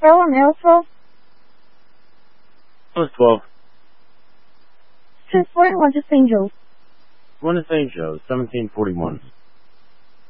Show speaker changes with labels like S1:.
S1: Spell Melville.
S2: I was 12.
S1: Since when was it St. Joe?
S2: When is St. Joe? 1741.